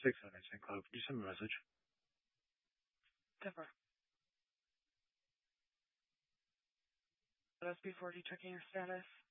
St. Cloud. Could you send me a message? Deborah. Let us be 40 checking your status.